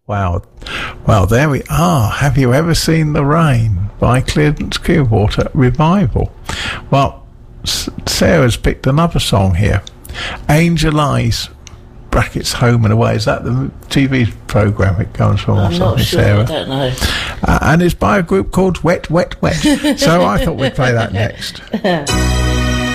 Wow. Well, there we are. Have you ever seen the rain by Creedence Clearwater Revival? Well, Sarah's picked another song here. Angel Eyes, brackets Home and Away. Is that the TV programme it comes from? I'm not sure, Sarah? I don't know. And it's by a group called Wet, Wet, Wet. So I thought we'd play that next.